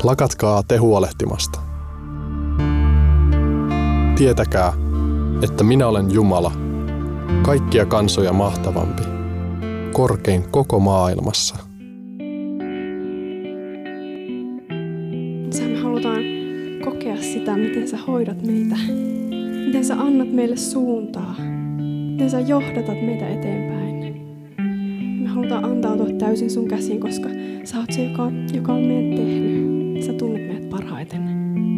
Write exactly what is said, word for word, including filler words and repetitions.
Lakatkaa te huolehtimasta. Tietäkää, että minä olen Jumala, kaikkia kansoja mahtavampi, korkein koko maailmassa. Sä me halutaan kokea sitä, miten sä hoidat meitä, miten sä annat meille suuntaa, miten sä johdatat meitä eteenpäin. Me halutaan antautua täysin sun käsiin, koska sä oot se, joka, joka on meidät tehnyt. Sä tunnet meidät parhaiten.